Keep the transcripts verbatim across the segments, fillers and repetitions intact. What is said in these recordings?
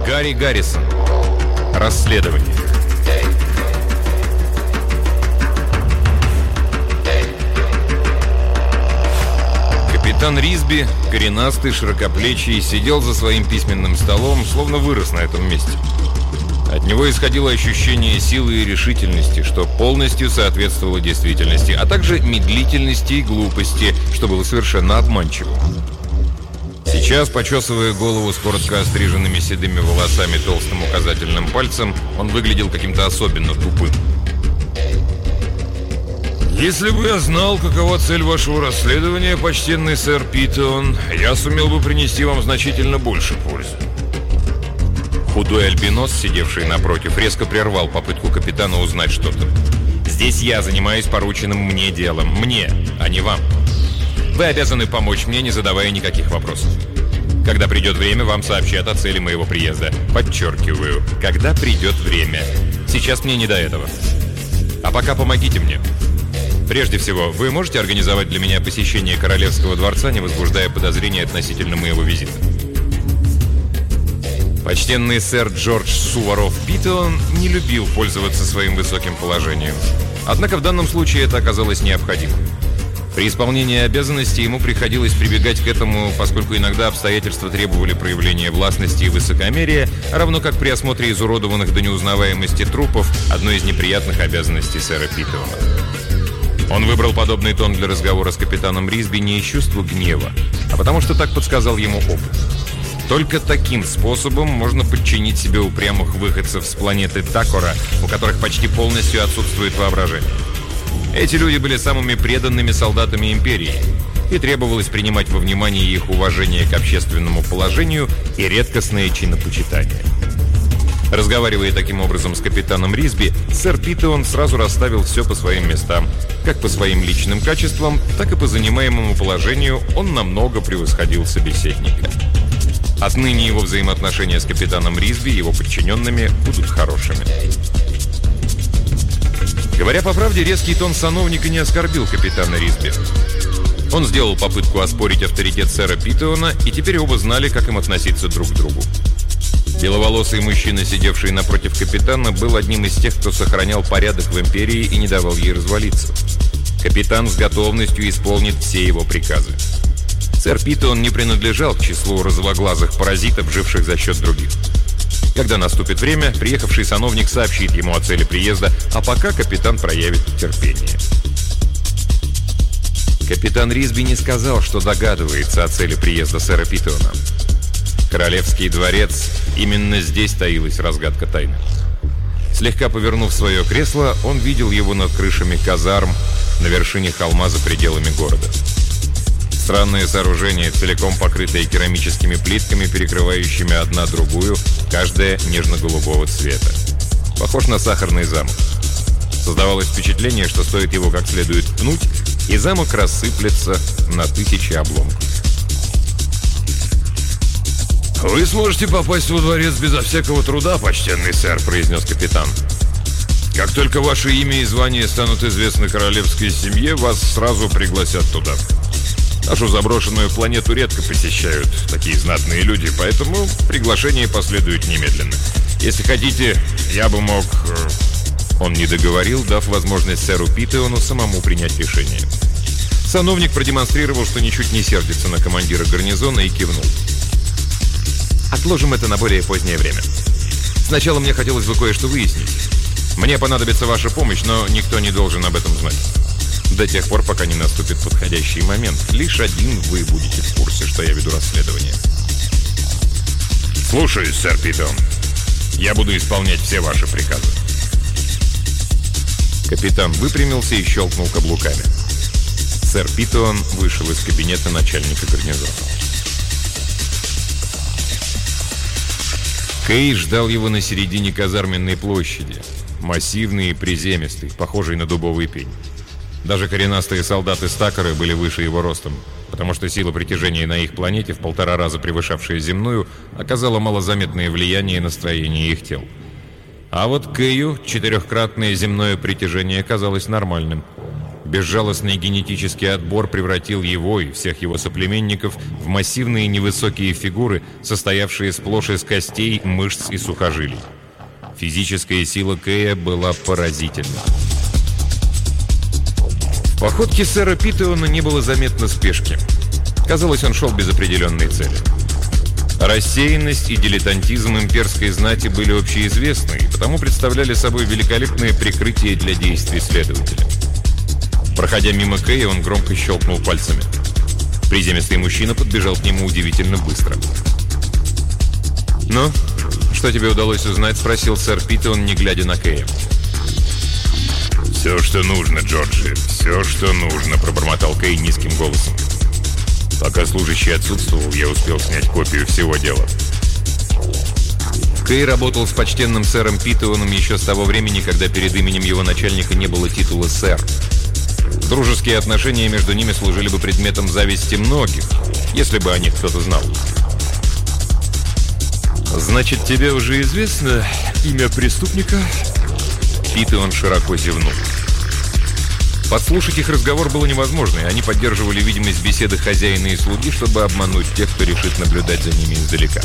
Гарри Гаррисон. Расследование. Капитан Ризби, коренастый, широкоплечий, сидел за своим письменным столом, словно вырос на этом месте. От него исходило ощущение силы и решительности, что полностью соответствовало действительности, а также медлительности и глупости, что было совершенно обманчивым. Сейчас, почесывая голову с коротко остриженными седыми волосами толстым указательным пальцем, он выглядел каким-то особенно тупым. «Если бы я знал, какова цель вашего расследования, почтенный сэр Питон, я сумел бы принести вам значительно больше пользы». Худой альбинос, сидевший напротив, резко прервал попытку капитана узнать что-то. «Здесь я занимаюсь порученным мне делом. Мне, а не вам. Вы обязаны помочь мне, не задавая никаких вопросов. Когда придет время, вам сообщат о цели моего приезда. Подчеркиваю, когда придет время. Сейчас мне не до этого. А пока помогите мне. Прежде всего, вы можете организовать для меня посещение Королевского дворца, не возбуждая подозрений относительно моего визита?» Почтенный сэр Джордж Суворов Питон не любил пользоваться своим высоким положением. Однако в данном случае это оказалось необходимым. При исполнении обязанностей ему приходилось прибегать к этому, поскольку иногда обстоятельства требовали проявления властности и высокомерия, равно как при осмотре изуродованных до неузнаваемости трупов, одной из неприятных обязанностей сэра Питона. Он выбрал подобный тон для разговора с капитаном Ризби не из чувства гнева, а потому что так подсказал ему опыт. Только таким способом можно подчинить себе упрямых выходцев с планеты Такора, у которых почти полностью отсутствует воображение. Эти люди были самыми преданными солдатами Империи, и требовалось принимать во внимание их уважение к общественному положению и редкостное чинопочитание. Разговаривая таким образом с капитаном Ризби, сэр Питон сразу расставил все по своим местам. Как по своим личным качествам, так и по занимаемому положению он намного превосходил собеседника. Отныне его взаимоотношения с капитаном Ризби и его подчиненными будут хорошими. Говоря по правде, резкий тон сановника не оскорбил капитана Ризби. Он сделал попытку оспорить авторитет сэра Питона, и теперь оба знали, как им относиться друг к другу. Беловолосый мужчина, сидевший напротив капитана, был одним из тех, кто сохранял порядок в Империи и не давал ей развалиться. Капитан с готовностью исполнит все его приказы. Сэр Питон не принадлежал к числу розовоглазых паразитов, живших за счет других. Когда наступит время, приехавший сановник сообщит ему о цели приезда, а пока капитан проявит терпение. Капитан Ризби не сказал, что догадывается о цели приезда сэра Питона. Королевский дворец, именно здесь таилась разгадка тайны. Слегка повернув свое кресло, он видел его над крышами казарм на вершине холма за пределами города. Странное сооружение, целиком покрытое керамическими плитками, перекрывающими одна другую, каждая нежно-голубого цвета. Похож на сахарный замок. Создавалось впечатление, что стоит его как следует пнуть, и замок рассыплется на тысячи обломков. «Вы сможете попасть во дворец безо всякого труда, почтенный сэр», — произнес капитан. «Как только ваше имя и звание станут известны королевской семье, вас сразу пригласят туда. Нашу заброшенную планету редко посещают такие знатные люди, поэтому приглашение последует немедленно. Если хотите, я бы мог...» Он не договорил, дав возможность сэру Питону самому принять решение. Сановник продемонстрировал, что ничуть не сердится на командира гарнизона, и кивнул. «Отложим это на более позднее время. Сначала мне хотелось бы кое-что выяснить. Мне понадобится ваша помощь, но никто не должен об этом знать. До тех пор, пока не наступит подходящий момент. Лишь один вы будете в курсе, что я веду расследование». «Слушаюсь, сэр Питон. Я буду исполнять все ваши приказы». Капитан выпрямился и щелкнул каблуками. Сэр Питон вышел из кабинета начальника гарнизона. Кей ждал его на середине казарменной площади, массивный и приземистый, похожий на дубовый пень. Даже коренастые солдаты Стакеры были выше его ростом, потому что сила притяжения на их планете, в полтора раза превышавшая земную, оказала малозаметное влияние на строение их тел. А вот Кэю четырехкратное земное притяжение казалось нормальным. Безжалостный генетический отбор превратил его и всех его соплеменников в массивные невысокие фигуры, состоявшие сплошь из костей, мышц и сухожилий. Физическая сила Кэя была поразительна. В походке сэра Питтиона не было заметно спешки. Казалось, он шел без определенной цели. Рассеянность и дилетантизм имперской знати были общеизвестны и потому представляли собой великолепное прикрытие для действий следователя. Проходя мимо Кэя, он громко щелкнул пальцами. Приземистый мужчина подбежал к нему удивительно быстро. «Ну, что тебе удалось узнать?» — спросил сэр Питтион, не глядя на Кэя. «Все, что нужно, Джорджи, все, что нужно», — пробормотал Кэй низким голосом. «Пока служащий отсутствовал, я успел снять копию всего дела». Кэй работал с почтенным сэром Питтионом еще с того времени, когда перед именем его начальника не было титула «сэр». Дружеские отношения между ними служили бы предметом зависти многих, если бы о них кто-то знал. «Значит, тебе уже известно имя преступника?» Питтион широко зевнул. Подслушать их разговор было невозможно, и они поддерживали видимость беседы хозяина и слуги, чтобы обмануть тех, кто решит наблюдать за ними издалека.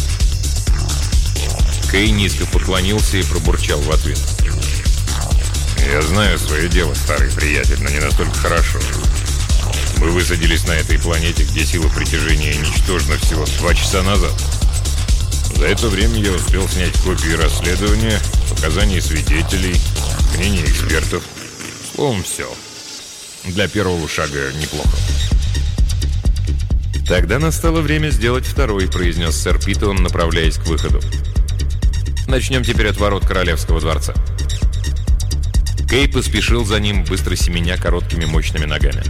Кэй низко поклонился и пробурчал в ответ: «Я знаю свое дело, старый приятель, но не настолько хорошо. Мы высадились на этой планете, где сила притяжения ничтожна всего два часа назад. За это время я успел снять копии расследования, показаний свидетелей, мнений экспертов. Словом, все. Для первого шага неплохо». «Тогда настало время сделать второй», — произнес сэр Питтион, направляясь к выходу. «Начнем теперь от ворот Королевского дворца». Кэй поспешил за ним, быстро семеня короткими мощными ногами.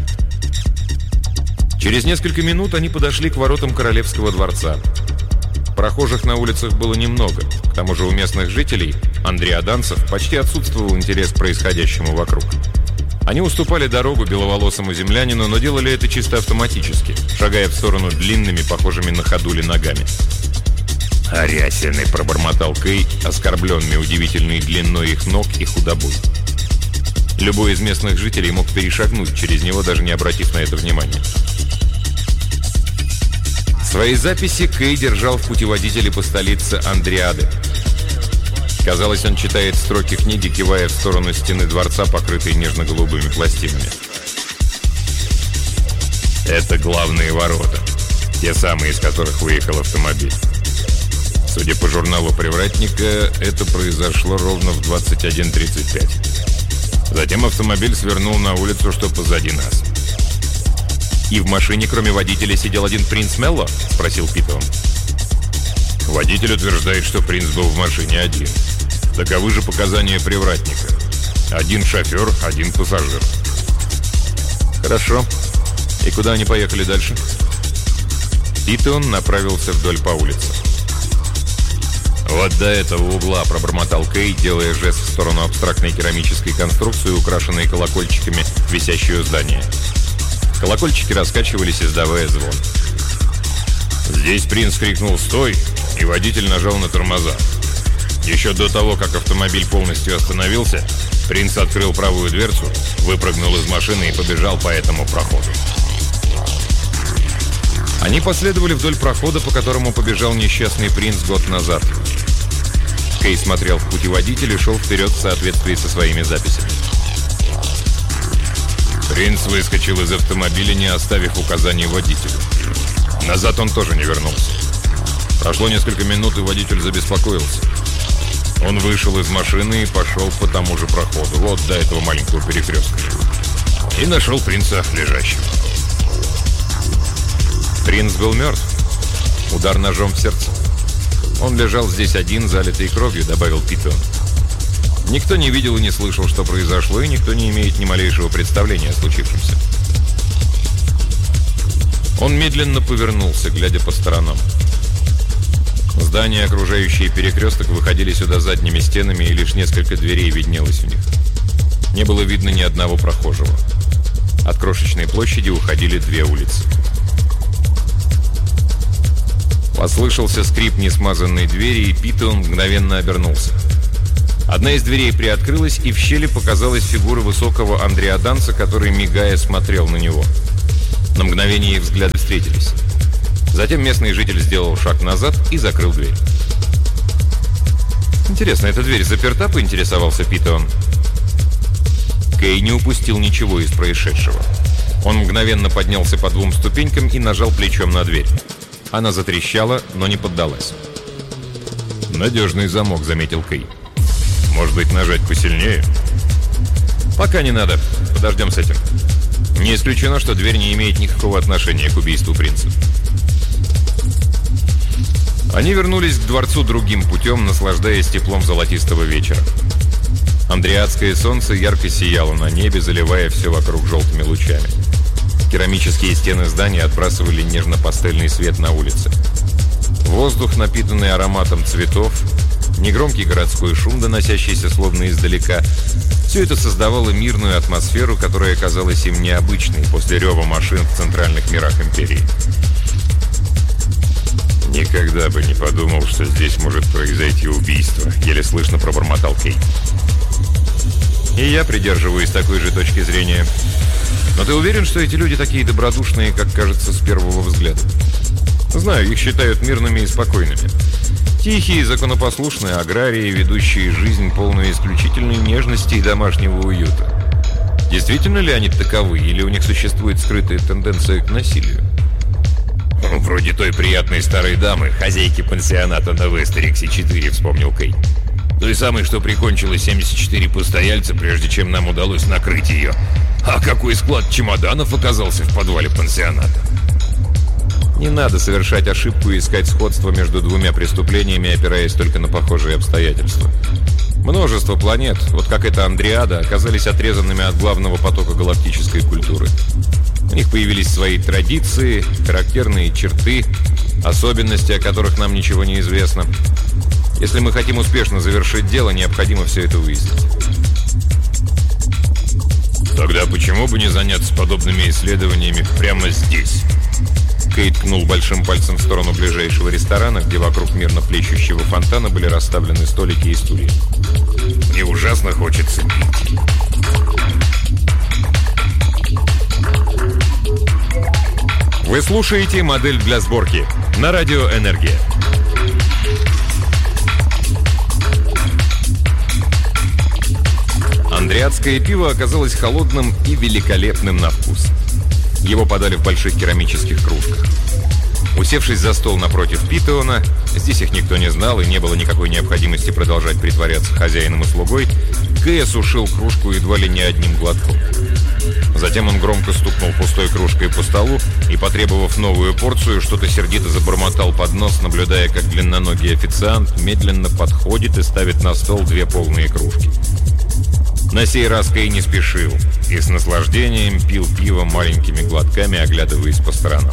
Через несколько минут они подошли к воротам Королевского дворца. Прохожих на улицах было немного. К тому же у местных жителей, андреаданцев, почти отсутствовал интерес к происходящему вокруг. Они уступали дорогу беловолосому землянину, но делали это чисто автоматически, шагая в сторону длинными, похожими на ходули ногами. «Арясины!» — пробормотал Кэй, оскорбленный удивительной длиной их ног и худобой. Любой из местных жителей мог перешагнуть через него, даже не обратив на это внимания. Свои записи Кэй держал в путеводителе по столице Андреады. Казалось, он читает строки книги, кивая в сторону стены дворца, покрытой нежно-голубыми пластинами. «Это главные ворота, те самые, из которых выехал автомобиль. Судя по журналу привратника, это произошло ровно в двадцать один тридцать пять. Затем автомобиль свернул на улицу, что позади нас». «И в машине, кроме водителя, сидел один принц Мелло?» — спросил Питтион. «Водитель утверждает, что принц был в машине один. Таковы же показания привратника. Один шофер, один пассажир». «Хорошо. И куда они поехали дальше?» Питтион направился вдоль по улице. «Вот до этого угла», — пробормотал Кэй, делая жест в сторону абстрактной керамической конструкции, украшенной колокольчиками, висящей у здания. Колокольчики раскачивались, издавая звон. «Здесь принц крикнул «стой», и водитель нажал на тормоза. Еще до того, как автомобиль полностью остановился, принц открыл правую дверцу, выпрыгнул из машины и побежал по этому проходу». Они последовали вдоль прохода, по которому побежал несчастный принц год назад. Кэй смотрел в путеводитель и шел вперед в соответствии со своими записями. Принц выскочил из автомобиля, не оставив указаний водителю. Назад он тоже не вернулся. Прошло несколько минут, и водитель забеспокоился. Он вышел из машины и пошел по тому же проходу, вот до этого маленького перекрестка. И нашел принца лежащим. Принц был мертв. Удар ножом в сердце. Он лежал здесь один, залитый кровью, добавил Питтион. Никто не видел и не слышал, что произошло, и никто не имеет ни малейшего представления о случившемся. Он медленно повернулся, глядя по сторонам. Здания, окружающие перекресток, выходили сюда задними стенами, и лишь несколько дверей виднелось в них. Не было видно ни одного прохожего. От крошечной площади уходили две улицы. Послышался скрип несмазанной двери, и Питтион мгновенно обернулся. Одна из дверей приоткрылась, и в щели показалась фигура высокого андреаданца, который, мигая, смотрел на него. На мгновение их взгляды встретились. Затем местный житель сделал шаг назад и закрыл дверь. «Интересно, эта дверь заперта?» — поинтересовался Питон. Кей не упустил ничего из происшедшего. Он мгновенно поднялся по двум ступенькам и нажал плечом на дверь. Она затрещала, но не поддалась. «Надежный замок», — заметил Кей. «Может быть, нажать посильнее?» «Пока не надо. Подождем с этим. Не исключено, что дверь не имеет никакого отношения к убийству принца». Они вернулись к дворцу другим путем, наслаждаясь теплом золотистого вечера. Андреатское солнце ярко сияло на небе, заливая все вокруг желтыми лучами. Керамические стены здания отбрасывали нежно-пастельный свет на улице. Воздух, напитанный ароматом цветов, негромкий городской шум, доносящийся словно издалека, все это создавало мирную атмосферу, которая казалась им необычной после рева машин в центральных мирах империи. «Никогда бы не подумал, что здесь может произойти убийство», — еле слышно пробормотал Кей. «И я придерживаюсь такой же точки зрения. Но ты уверен, что эти люди такие добродушные, как кажется с первого взгляда? Знаю, их считают мирными и спокойными. Тихие, законопослушные аграрии, ведущие жизнь, полную исключительной нежности и домашнего уюта. Действительно ли они таковы, или у них существует скрытая тенденция к насилию?» «Вроде той приятной старой дамы, хозяйки пансионата на Вестериксе четыре», — вспомнил Кей. «Той самой, что прикончила семьдесят четыре постояльца, прежде чем нам удалось накрыть ее. А какой склад чемоданов оказался в подвале пансионата!» Не надо совершать ошибку и искать сходство между двумя преступлениями, опираясь только на похожие обстоятельства. Множество планет, вот как эта Андреада, оказались отрезанными от главного потока галактической культуры. У них появились свои традиции, характерные черты, особенности, о которых нам ничего не известно. Если мы хотим успешно завершить дело, необходимо все это выяснить. «Тогда почему бы не заняться подобными исследованиями прямо здесь?» Кей ткнул большим пальцем в сторону ближайшего ресторана, где вокруг мирно плещущего фонтана были расставлены столики и стулья. «Мне ужасно хочется пить». Вы слушаете «Модель для сборки» на радио «Энергия». Андреатское пиво оказалось холодным и великолепным на вкус. Его подали в больших керамических кружках. Усевшись за стол напротив Питона, здесь их никто не знал и не было никакой необходимости продолжать притворяться хозяином и слугой, Кей осушил кружку едва ли не одним глотком. Затем он громко стукнул пустой кружкой по столу и, потребовав новую порцию, что-то сердито забормотал под нос, наблюдая, как длинноногий официант медленно подходит и ставит на стол две полные кружки. На сей раз Кей не спешил и с наслаждением пил пиво маленькими глотками, оглядываясь по сторонам.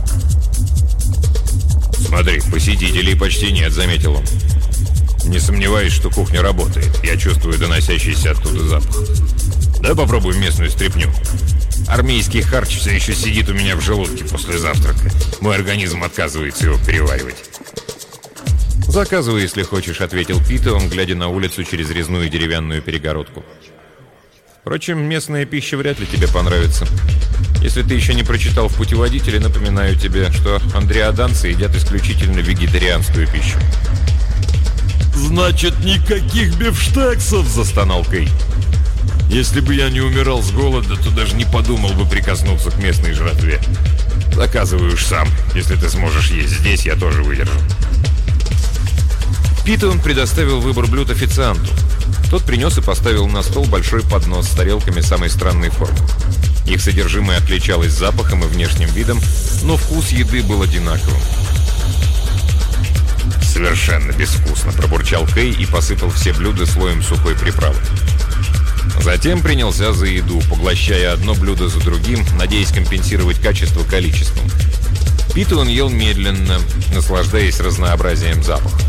«Смотри, посетителей почти нет», — заметил он. «Не сомневаюсь, что кухня работает. Я чувствую доносящийся оттуда запах. Давай попробуем местную стряпню. Армейский харч все еще сидит у меня в желудке после завтрака. Мой организм отказывается его переваривать». «Заказывай, если хочешь», — ответил Питон, глядя на улицу через резную деревянную перегородку. «Впрочем, местная пища вряд ли тебе понравится. Если ты еще не прочитал в путеводителе, напоминаю тебе, что андреаданцы едят исключительно вегетарианскую пищу». «Значит, никаких бифштексов!» — застонал Кей. «Если бы я не умирал с голода, то даже не подумал бы прикоснуться к местной жратве. Заказывай уж сам. Если ты сможешь есть здесь, я тоже выдержу». Питон предоставил выбор блюд официанту. Тот принес и поставил на стол большой поднос с тарелками самой странной формы. Их содержимое отличалось запахом и внешним видом, но вкус еды был одинаковым. «Совершенно безвкусно», — пробурчал Кей и посыпал все блюда слоем сухой приправы. Затем принялся за еду, поглощая одно блюдо за другим, надеясь компенсировать качество количеством. Питон ел медленно, наслаждаясь разнообразием запахов.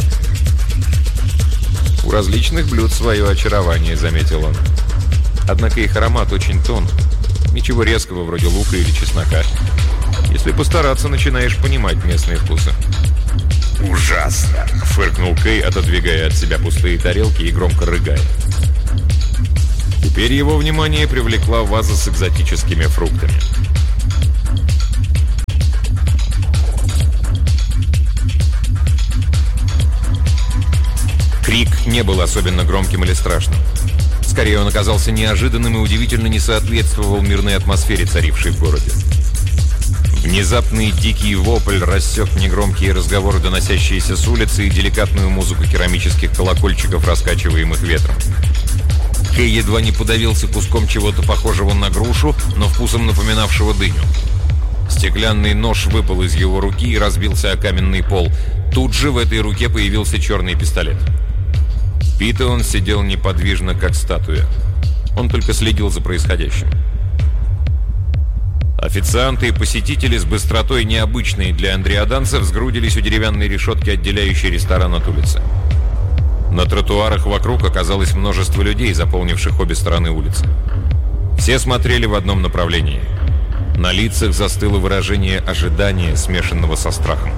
«У различных блюд свое очарование», — заметил он. «Однако их аромат очень тонк. Ничего резкого, вроде лука или чеснока. Если постараться, начинаешь понимать местные вкусы». «Ужасно!» — фыркнул Кей, отодвигая от себя пустые тарелки и громко рыгая. Теперь его внимание привлекла ваза с экзотическими фруктами. Крик не был особенно громким или страшным. Скорее, он оказался неожиданным и удивительно не соответствовал мирной атмосфере, царившей в городе. Внезапный дикий вопль рассек негромкие разговоры, доносящиеся с улицы, и деликатную музыку керамических колокольчиков, раскачиваемых ветром. Кей едва не подавился куском чего-то похожего на грушу, но вкусом напоминавшего дыню. Стеклянный нож выпал из его руки и разбился о каменный пол. Тут же в этой руке появился черный пистолет. Питон сидел неподвижно, как статуя. Он только следил за происходящим. Официанты и посетители с быстротой, необычной для андреаданцев, сгрудились у деревянной решетки, отделяющей ресторан от улицы. На тротуарах вокруг оказалось множество людей, заполнивших обе стороны улицы. Все смотрели в одном направлении. На лицах застыло выражение ожидания, смешанного со страхом.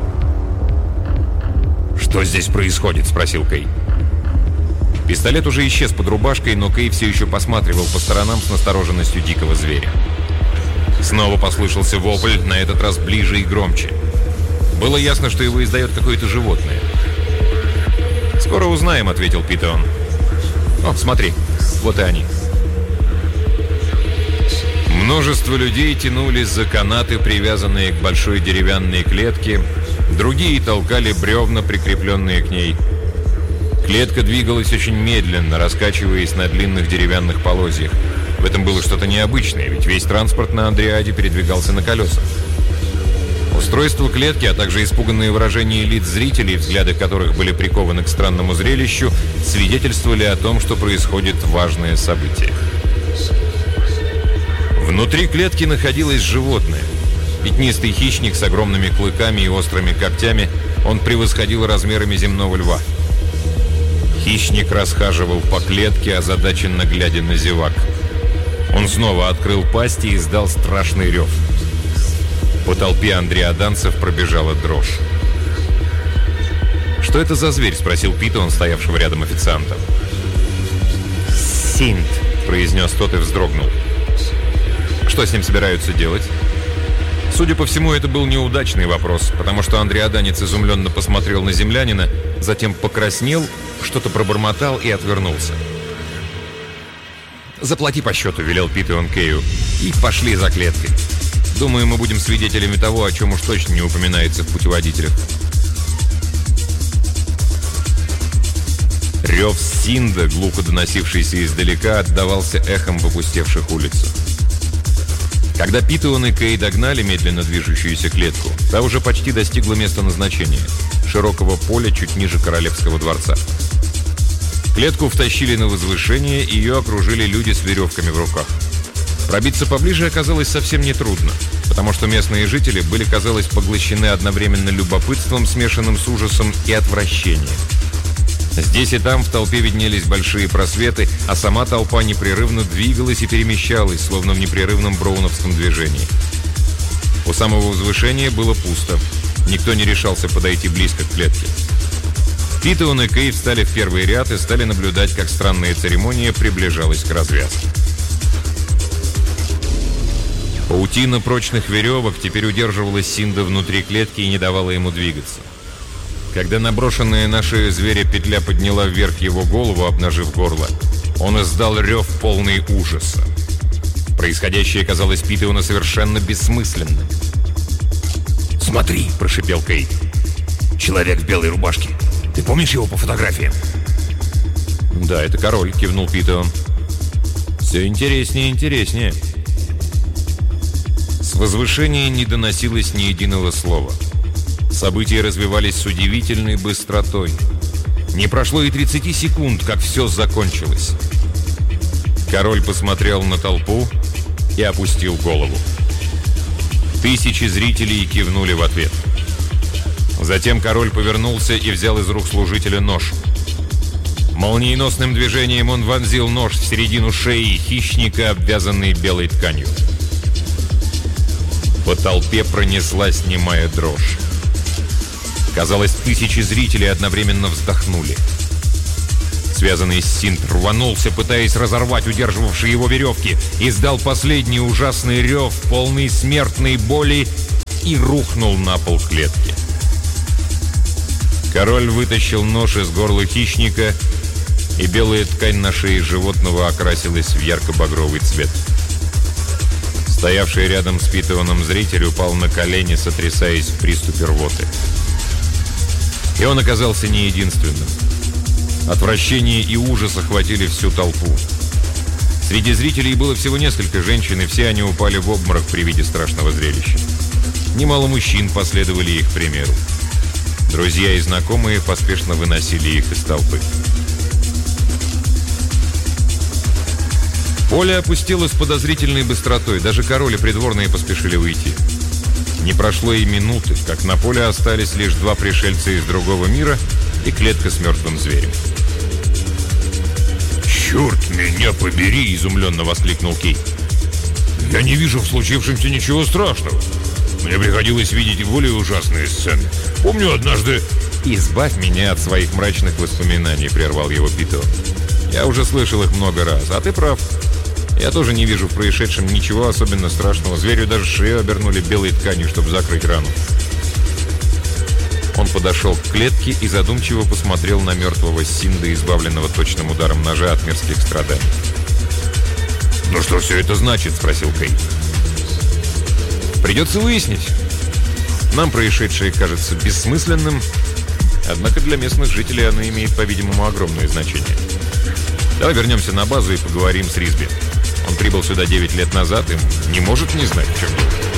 «Что здесь происходит?» – спросил Кей. Пистолет уже исчез под рубашкой, но Кей все еще посматривал по сторонам с настороженностью дикого зверя. Снова послышался вопль, на этот раз ближе и громче. Было ясно, что его издает какое-то животное. «Скоро узнаем», — ответил Питон. «О, смотри, вот и они». Множество людей тянулись за канаты, привязанные к большой деревянной клетке. Другие толкали бревна, прикрепленные к ней. Клетка двигалась очень медленно, раскачиваясь на длинных деревянных полозьях. В этом было что-то необычное, ведь весь транспорт на Андреаде передвигался на колесах. Устройство клетки, а также испуганные выражения лиц зрителей, взгляды которых были прикованы к странному зрелищу, свидетельствовали о том, что происходит важное событие. Внутри клетки находилось животное. Пятнистый хищник с огромными клыками и острыми когтями. Он превосходил размерами земного льва. Хищник расхаживал по клетке, озадаченно глядя на зевак. Он снова открыл пасть и издал страшный рев. По толпе андреаданцев пробежала дрожь. «Что это за зверь?» — спросил Питон, стоявшего рядом официанта. «Синт», — произнес тот и вздрогнул. «Что с ним собираются делать?» Судя по всему, это был неудачный вопрос, потому что андреаданец изумленно посмотрел на землянина, затем покраснел, что-то пробормотал и отвернулся. «Заплати по счету», — велел Питон Кею, — «и пошли за клеткой. Думаю, мы будем свидетелями того, о чем уж точно не упоминается в путеводителях». Рев Синда, глухо доносившийся издалека, отдавался эхом в опустевших улицах. Когда Питон и Кей догнали медленно движущуюся клетку, та уже почти достигла места назначения — широкого поля чуть ниже Королевского дворца. Клетку втащили на возвышение, и ее окружили люди с веревками в руках. Пробиться поближе оказалось совсем нетрудно, потому что местные жители были, казалось, поглощены одновременно любопытством, смешанным с ужасом, и отвращением. Здесь и там в толпе виднелись большие просветы, а сама толпа непрерывно двигалась и перемещалась, словно в непрерывном броуновском движении. У самого возвышения было пусто. Никто не решался подойти близко к клетке. Питон и Кей встали в первый ряд и стали наблюдать, как странная церемония приближалась к развязке. Паутина прочных веревок теперь удерживала Синда внутри клетки и не давала ему двигаться. Когда наброшенная на шею зверя петля подняла вверх его голову, обнажив горло, он издал рев, полный ужаса. Происходящее казалось Питону совершенно бессмысленным. «Смотри!» – прошипел Кей. «Человек в белой рубашке. Ты помнишь его по фотографиям?» «Да, это король», – кивнул Питон. «Все интереснее и интереснее». С возвышения не доносилось ни единого слова. События развивались с удивительной быстротой. Не прошло и тридцати секунд, как все закончилось. Король посмотрел на толпу и опустил голову. Тысячи зрителей кивнули в ответ. Затем король повернулся и взял из рук служителя нож. Молниеносным движением он вонзил нож в середину шеи хищника, обвязанной белой тканью. По толпе пронеслась немая дрожь. Казалось, тысячи зрителей одновременно вздохнули. Связанный Синт рванулся, пытаясь разорвать удерживавшие его веревки, издал последний ужасный рев, полный смертной боли, и рухнул на пол клетки. Король вытащил нож из горла хищника, и белая ткань на шее животного окрасилась в ярко-багровый цвет. Стоявший рядом с Питоном зритель упал на колени, сотрясаясь в приступе рвоты. И он оказался не единственным. Отвращение и ужас охватили всю толпу. Среди зрителей было всего несколько женщин, и все они упали в обморок при виде страшного зрелища. Немало мужчин последовали их примеру. Друзья и знакомые поспешно выносили их из толпы. Поле опустилось с подозрительной быстротой. Даже король и придворные поспешили уйти. Не прошло и минуты, как на поле остались лишь два пришельца из другого мира и клетка с мертвым зверем. «Черт меня побери!» – изумленно воскликнул Кей. «Я не вижу в случившемся ничего страшного. Мне приходилось видеть и более ужасные сцены. Помню однажды...» «Избавь меня от своих мрачных воспоминаний», – прервал его Питон. «Я уже слышал их много раз, а ты прав. Я тоже не вижу в происшедшем ничего особенно страшного. Зверю даже шею обернули белой тканью, чтобы закрыть рану». Он подошел к клетке и задумчиво посмотрел на мертвого Синда, избавленного точным ударом ножа от мирских страданий. «Ну что все это значит?» – спросил Кей. «Придется выяснить. Нам происшедшее кажется бессмысленным, однако для местных жителей оно имеет, по-видимому, огромное значение. Давай вернемся на базу и поговорим с Ризби. Он прибыл сюда девять лет назад и не может не знать, в чем дело».